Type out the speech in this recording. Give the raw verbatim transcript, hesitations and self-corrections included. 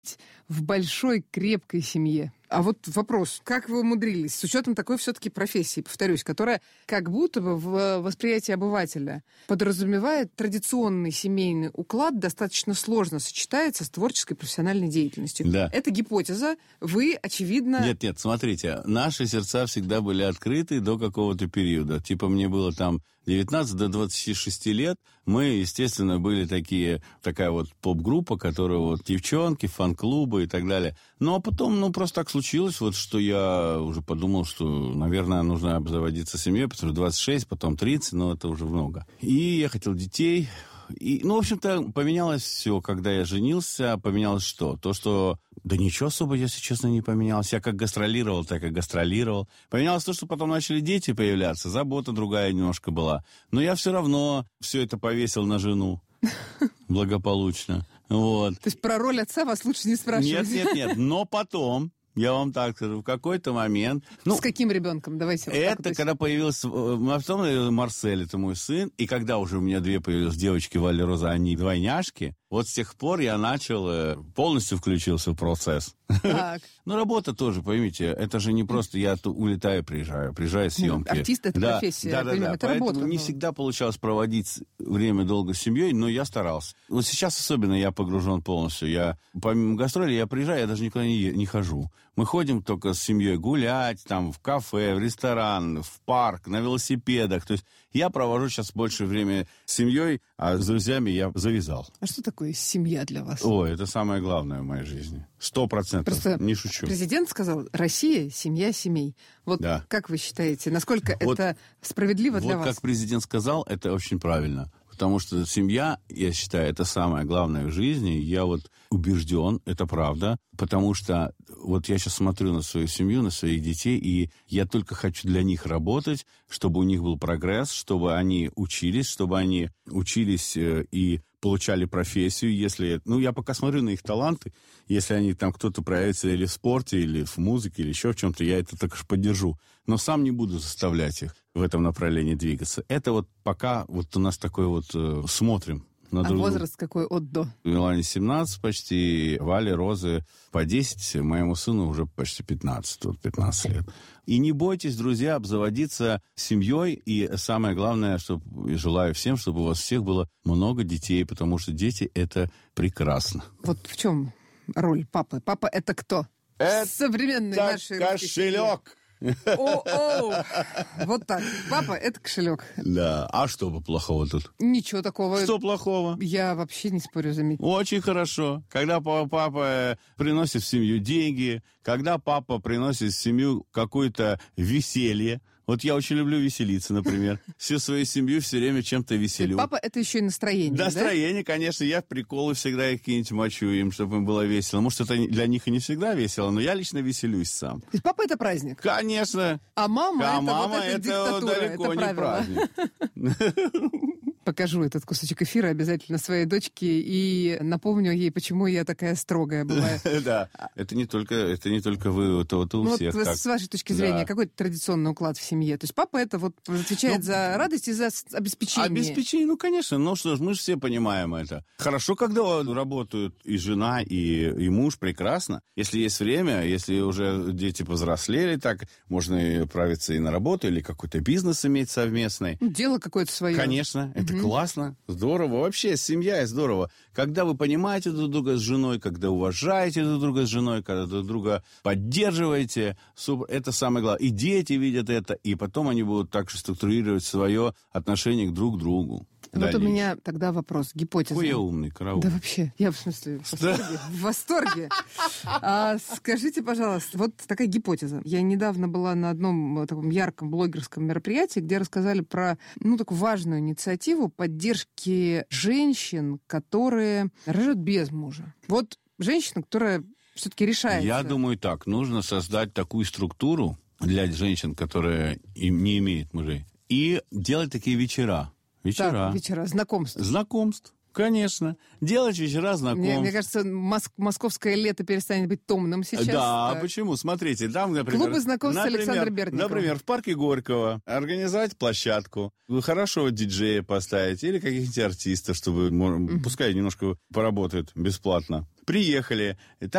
в большой крепкой семье. А вот вопрос, как вы умудрились, с учетом такой все-таки профессии, повторюсь, которая как будто бы в восприятии обывателя подразумевает традиционный семейный уклад, достаточно сложно сочетается с творческой профессиональной деятельностью. Да. Это гипотеза, вы, очевидно... Нет, нет, смотрите, наши сердца всегда были открыты до какого-то периода. Типа мне было там девятнадцать до двадцати шести лет, мы, естественно, были такие, такая вот поп-группа, которая вот девчонки, фан-клубы и так далее. Ну, а потом, ну, просто так случилось, вот, что я уже подумал, что, наверное, нужно обзаводиться семьей, потому что двадцать шесть, потом тридцать, но это уже много. И я хотел детей. И, ну, в общем-то, поменялось все, когда я женился. Поменялось что? То, что... Да ничего особо, если честно, не поменялось. Я как гастролировал, так и гастролировал. Поменялось то, что потом начали дети появляться. Забота другая немножко была. Но я все равно все это повесил на жену. Благополучно. Вот. То есть про роль отца вас лучше не спрашивать? Нет, нет, нет. Но потом... Я вам так скажу, в какой-то момент... Ну, с каким ребенком? Давайте. Вот это вот, когда появился... Потом Марсель, это мой сын. И когда уже у меня две появились девочки, Валя, Роза, они двойняшки, вот с тех пор я начал, полностью включился в процесс. Так. Ну, работа тоже, поймите, это же не просто я улетаю, приезжаю, приезжаю съемки. Артист — это да, профессия, да, да, понимаю, да. это Поэтому работа. не но... всегда получалось проводить время долго с семьей, но я старался. Вот сейчас особенно я погружен полностью. Я, помимо гастролей, я приезжаю, я даже никуда не, не хожу. Мы ходим только с семьей гулять, там, в кафе, в ресторан, в парк, на велосипедах. То есть я провожу сейчас больше времени с семьей, а с друзьями я завязал. А что такое семья для вас? О, это самое главное в моей жизни. Сто процентов. Просто не шучу. Президент сказал: Россия — семья семей. Вот да. Как вы считаете, насколько вот, это справедливо вот для вас? Вот как президент сказал, это очень правильно. Потому что семья, я считаю, это самое главное в жизни. Я вот убежден, это правда. Потому что вот я сейчас смотрю на свою семью, на своих детей, и я только хочу для них работать, чтобы у них был прогресс, чтобы они учились, чтобы они учились и получали профессию, если... Ну, я пока смотрю на их таланты, если они там кто-то проявится или в спорте, или в музыке, или еще в чем-то, я это так же поддержу. Но сам не буду заставлять их в этом направлении двигаться. Это вот пока вот у нас такой вот э, смотрим. На а друг... возраст какой от до? Милане семнадцать почти, Вале, Розы по десять, моему сыну уже почти пятнадцать, вот пятнадцать лет. И не бойтесь, друзья, обзаводиться семьей. И самое главное, что желаю всем, чтобы у вас всех было много детей, потому что дети — это прекрасно. Вот в чем роль папы? Папа — это кто? Это современный нашей кошелек. О-о! Вот так. Папа — это кошелек. Да. А что плохого тут? Ничего такого. Что плохого? Я вообще не спорю, заметьте. Очень хорошо. Когда папа приносит в семью деньги, когда папа приносит в семью какое-то веселье. Вот я очень люблю веселиться, например. Всю свою семью все время чем-то веселю. Папа — это еще и настроение, да? Настроение, конечно. Я в приколы всегда какие-нибудь мочу им, чтобы им было весело. Может, это для них и не всегда весело, но я лично веселюсь сам. То есть папа — это праздник? Конечно. А мама, а это, мама вот это, это диктатура, далеко это не правило. праздник. Покажу этот кусочек эфира обязательно своей дочке и напомню ей, почему я такая строгая бываю. Да, это не только, это не только вы, это вот у всех. Вот с вашей точки зрения, какой традиционный уклад в семье? То есть папа это вот отвечает за радость и за обеспечение? Обеспечение, ну, конечно. Ну что ж, мы же все понимаем это. Хорошо, когда работают и жена, и, и муж, прекрасно. Если есть время, если уже дети повзрослели, так можно и отправиться и на работу, или какой-то бизнес иметь совместный. Дело какое-то свое. Конечно, это угу. классно, здорово. Вообще, семья здорово. Когда вы понимаете друг друга с женой, когда уважаете друг друга с женой, когда друг друга поддерживаете, это самое главное. И дети видят это, и потом они будут так же структурировать свое отношение к друг другу. Вот дальнейшее. У меня тогда вопрос, гипотеза. Какой я умный, караул. Да вообще, я в смысле в восторге. В восторге. А, скажите, пожалуйста, вот такая гипотеза. Я недавно была на одном таком ярком блогерском мероприятии, где рассказали про, ну, такую важную инициативу поддержки женщин, которые рожают без мужа. Вот женщина, которая все-таки решается. Я думаю так, нужно создать такую структуру для женщин, которые не имеют мужей, и делать такие вечера. Вечера. Так, вечера, знакомств. Знакомств. Конечно. Делать вечера знакомств. Мне, мне кажется, моск- московское лето перестанет быть томным сейчас. Да, так. Почему? Смотрите, там, например... Клубы знакомств например, с Александром Бердниковым. Например, в парке Горького организовать площадку, хорошего диджея поставить или каких-нибудь артистов, чтобы, mm-hmm. пускай немножко поработают бесплатно. Приехали, там